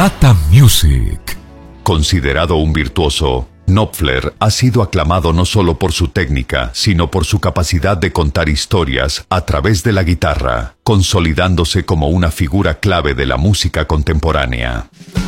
Tata Music. Considerado un virtuoso, Knopfler ha sido aclamado no solo por su técnica, sino por su capacidad de contar historias a través de la guitarra, consolidándose como una figura clave de la música contemporánea.